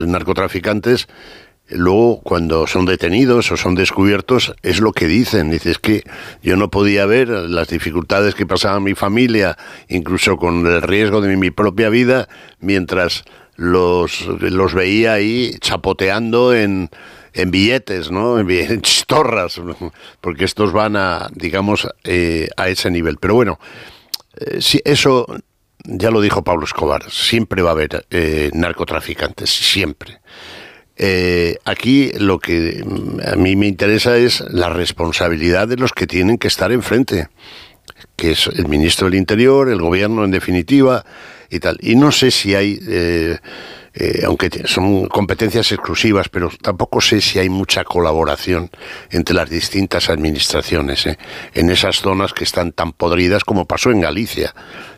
narcotraficantes, luego cuando son detenidos o son descubiertos, es lo que dicen. Dices que yo no podía ver las dificultades que pasaba mi familia, incluso con el riesgo de mi propia vida, mientras los veía ahí chapoteando en billetes, ¿no? En chistorras, porque estos van a ese nivel. Pero bueno, si eso ya lo dijo Pablo Escobar, siempre va a haber narcotraficantes, siempre. Aquí lo que a mí me interesa es la responsabilidad de los que tienen que estar enfrente, que es el ministro del Interior, el gobierno en definitiva y tal. Y no sé si hay, aunque son competencias exclusivas, pero tampoco sé si hay mucha colaboración entre las distintas administraciones en esas zonas que están tan podridas como pasó en Galicia.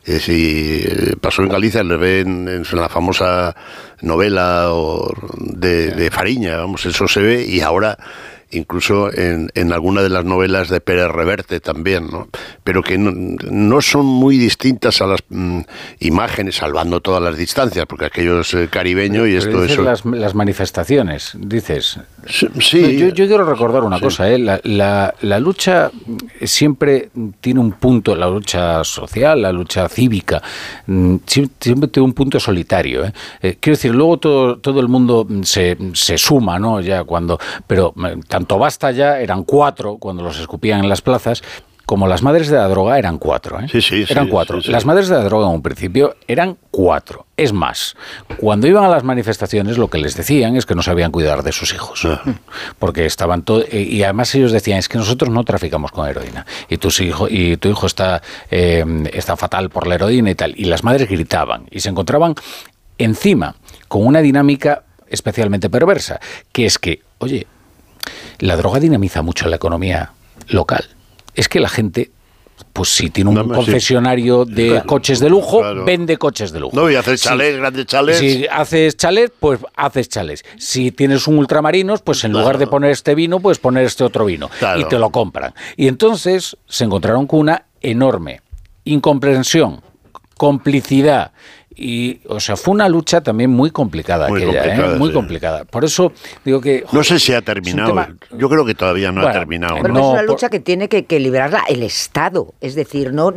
Pasó en Galicia, le ven en la famosa novela de Fariña, vamos, eso se ve, y ahora incluso en alguna de las novelas de Pérez Reverte también, ¿no? Pero que no son muy distintas a las imágenes, salvando todas las distancias, porque aquello es caribeño y esto es... Las manifestaciones, dices. Sí. No, yo quiero recordar una cosa, la lucha siempre tiene un punto, la lucha social, la lucha cívica, siempre tiene un punto solitario. Quiero decir, luego todo el mundo se suma, ¿no? Ya pero tanto Basta ya eran 4 cuando los escupían en las plazas, como las madres de la droga eran 4. Eran 4. Sí. Las madres de la droga en un principio eran 4. Es más, cuando iban a las manifestaciones lo que les decían es que no sabían cuidar de sus hijos. Porque estaban y además ellos decían, es que nosotros no traficamos con heroína. Y tu hijo está fatal por la heroína y tal. Y las madres gritaban y se encontraban encima con una dinámica especialmente perversa, que es que, oye, la droga dinamiza mucho la economía local. Es que la gente, pues si tiene un concesionario de coches de lujo, vende coches de lujo. No, y haces chalés, grandes chalés. Si haces chalés, pues haces chalés. Si tienes un ultramarinos, pues en lugar de poner este vino, puedes poner este otro vino. Claro. Y te lo compran. Y entonces se encontraron con una enorme incomprensión, complicidad. Y, o sea, fue una lucha también muy complicada muy complicada. Por eso digo que... no sé si ha terminado. Yo creo que todavía no ha terminado. Pero es una lucha que tiene que librarla el Estado. Es decir, no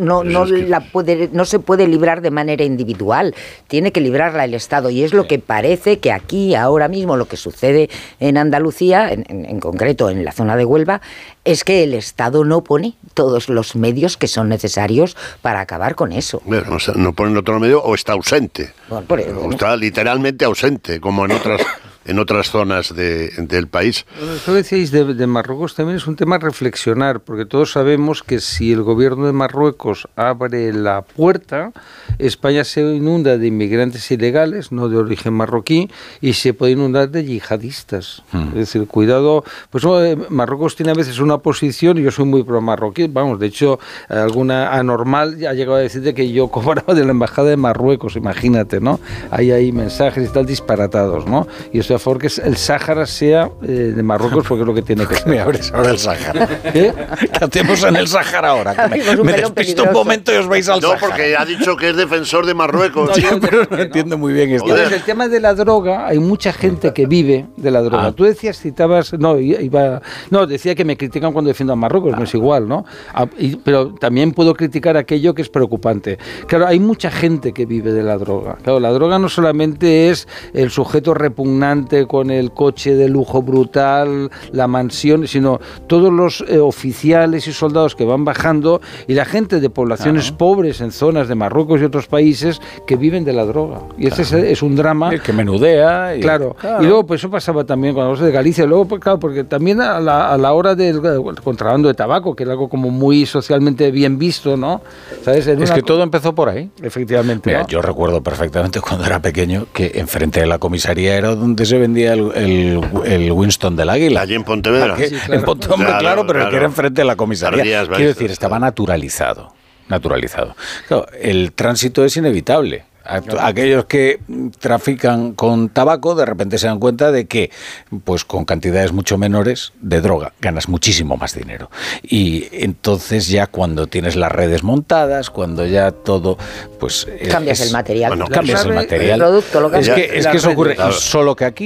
se puede librar de manera individual. Tiene que librarla el Estado. Y es lo que parece que aquí, ahora mismo, lo que sucede en Andalucía, en concreto en la zona de Huelva, es que el Estado no pone todos los medios que son necesarios para acabar con eso. Bueno, no ponen otro medio o está ausente. Bueno, o está literalmente ausente, como en otras zonas del país. Esto que decíais de Marruecos también es un tema a reflexionar, porque todos sabemos que si el gobierno de Marruecos abre la puerta, España se inunda de inmigrantes ilegales, no de origen marroquí, y se puede inundar de yihadistas. Es decir, cuidado, pues Marruecos tiene a veces una posición, y yo soy muy pro marroquí, vamos, de hecho, alguna anormal ha llegado a decirte que yo cobraba de la embajada de Marruecos, imagínate, ¿no? Hay mensajes y tal disparatados, ¿no? Y estoy a favor que el Sáhara sea de Marruecos, porque es lo que tiene que ser. Me abres ahora el Sáhara. ¿Qué hacemos en el Sáhara ahora? Me despisto un momento y os vais al Sáhara. No, porque ha dicho que es defensor de Marruecos. Pero no entiendo muy bien esto. Entonces, el tema de la droga, hay mucha gente que vive de la droga. Tú decías, decía que me critican cuando defiendo a Marruecos, no es igual, ¿no? Pero también puedo criticar aquello que es preocupante. Claro, hay mucha gente que vive de la droga. Claro, la droga no solamente es el sujeto repugnante con el coche de lujo brutal, la mansión, sino todos los oficiales y soldados que van bajando y la gente de poblaciones pobres en zonas de Marruecos y otros países que viven de la droga. Y ese es un drama. El que menudea. Claro. Y luego, pues eso pasaba también cuando hablamos de Galicia. Luego, pues, claro, porque también a la hora del contrabando de tabaco, que era algo como muy socialmente bien visto, ¿no? ¿Sabes? Es que todo empezó por ahí. Efectivamente. Mira, ¿no? Yo recuerdo perfectamente cuando era pequeño que enfrente de la comisaría era donde se vendía el Winston del Águila. Allí en Pontevedra. Sí, claro. En Pontevedra, claro, pero el que era enfrente de la comisaría. Quiero decir, estaba naturalizado. Claro, el tránsito es inevitable. Aquellos que trafican con tabaco de repente se dan cuenta de que pues con cantidades mucho menores de droga ganas muchísimo más dinero. Y entonces ya cuando tienes las redes montadas, cuando ya todo pues cambias el material. Cambias el material. El producto lo cambias. Es que eso ocurre, solo que aquí